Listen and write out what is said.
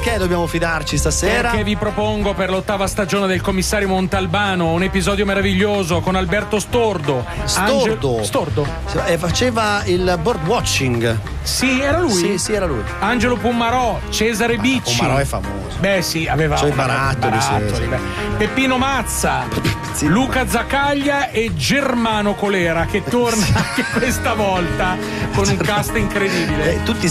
perché dobbiamo fidarci stasera? Perché vi propongo per l'8ª stagione del Commissario Montalbano un episodio meraviglioso con Alberto Stordo. Stordo. Faceva il board watching. Sì, era lui? Sì, era lui. Angelo Pumarò, Cesare Bicci. Pumarò è famoso. Beh sì, aveva i barattoli. Sì. Peppino Mazza, Luca Zaccaglia e Germano Colera che torna anche questa volta con un cast incredibile. Tutti